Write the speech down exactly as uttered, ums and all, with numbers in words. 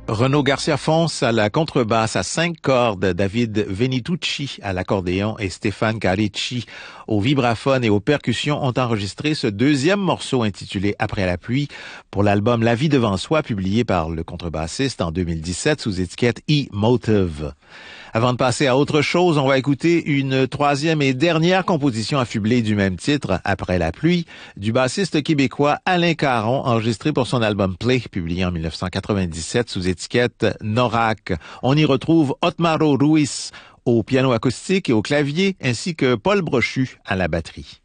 Renaud Garcia-Fonce à la contrebasse à cinq cordes, David Venitucci à l'accordéon et Stéphane Caricci au vibraphone et aux percussions ont enregistré ce deuxième morceau intitulé Après la pluie pour l'album La vie devant soi publié par le contrebassiste en deux mille dix-sept sous étiquette E-Motive. Avant de passer à autre chose, on va écouter une troisième et dernière composition affublée du même titre, Après la pluie, du bassiste québécois Alain Caron, enregistré pour son album Play, publié en dix-neuf cent quatre-vingt-dix-sept sous étiquette Norak. On y retrouve Otmaro Ruiz au piano acoustique et au clavier, ainsi que Paul Brochu à la batterie.